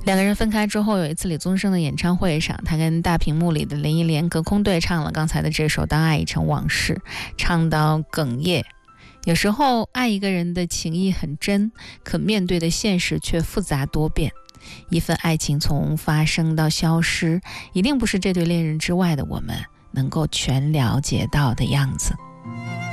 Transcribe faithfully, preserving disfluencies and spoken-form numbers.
两个人分开之后，有一次李宗盛的演唱会上，他跟大屏幕里的林忆莲隔空对唱了刚才的这首《当爱已成往事》，唱到哽咽。有时候爱一个人的情谊很真，可面对的现实却复杂多变。一份爱情从发生到消失，一定不是这对恋人之外的我们能够全了解到的样子。